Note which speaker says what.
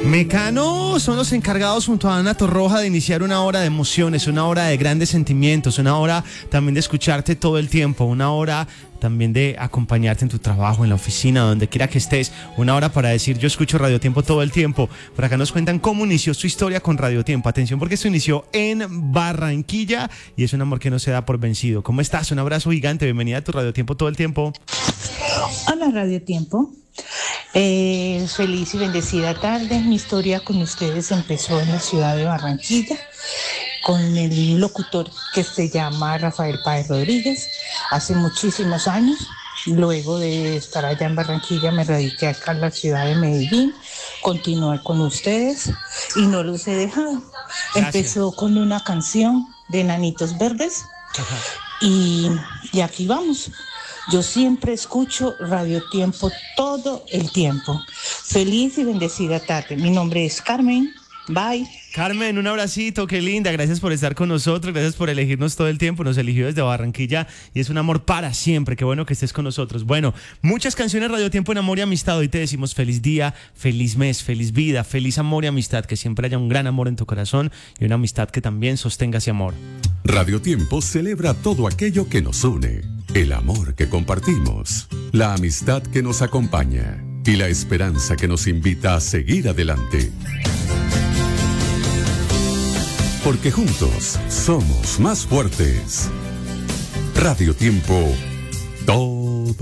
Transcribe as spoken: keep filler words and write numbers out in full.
Speaker 1: Mecano son los encargados junto a Ana Torroja de iniciar una hora de emociones, una hora de grandes sentimientos, una hora también de escucharte todo el tiempo, una hora también de acompañarte en tu trabajo, en la oficina, donde quiera que estés, una hora para decir yo escucho Radio Tiempo todo el tiempo. Por acá nos cuentan cómo inició su historia con Radio Tiempo. Atención porque esto inició en Barranquilla y es un amor que no se da por vencido. ¿Cómo estás? Un abrazo gigante, bienvenida a tu Radio Tiempo todo el tiempo.
Speaker 2: Hola Radio Tiempo, eh, feliz y bendecida tarde. Mi historia con ustedes empezó en la ciudad de Barranquilla con el locutor que se llama Rafael Páez Rodríguez hace muchísimos años. Luego de estar allá en Barranquilla me radiqué acá en la ciudad de Medellín, continué con ustedes y no los he dejado. Gracias. Empezó con una canción de Enanitos Verdes y, y aquí vamos. Yo siempre escucho Radio Tiempo todo el tiempo. Feliz y bendecida tarde. Mi nombre es Carmen. Bye.
Speaker 1: Carmen, un abracito, qué linda. Gracias por estar con nosotros, gracias por elegirnos todo el tiempo. Nos eligió desde Barranquilla y es un amor para siempre. Qué bueno que estés con nosotros. Bueno, muchas canciones Radio Tiempo en amor y amistad. Hoy te decimos feliz día, feliz mes, feliz vida, feliz amor y amistad. Que siempre haya un gran amor en tu corazón y una amistad que también sostenga ese amor.
Speaker 3: Radio Tiempo celebra todo aquello que nos une. El amor que compartimos, la amistad que nos acompaña y la esperanza que nos invita a seguir adelante. Porque juntos somos más fuertes. Radio Tiempo, todo